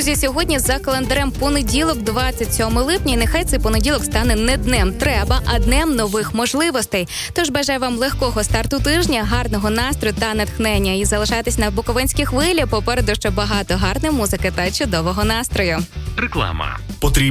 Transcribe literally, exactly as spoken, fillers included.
Друзі, сьогодні за календарем понеділок, двадцять сьоме липня, і нехай цей понеділок стане не днем треба, а днем нових можливостей. Тож бажаю вам легкого старту тижня, гарного настрою та натхнення. І залишайтесь на Буковинській хвилі, попереду ще багато гарної музики та чудового настрою. Реклама. Потрібно